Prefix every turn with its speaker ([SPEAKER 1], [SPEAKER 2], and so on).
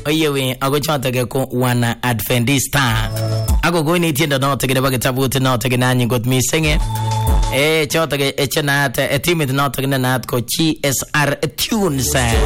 [SPEAKER 1] oyewe ago chotage ko wana Adventista ago go ni tienda no tege ba kitabu no tege nanyi god misenge chotage echenat timit no tege nat ko GSR Tunes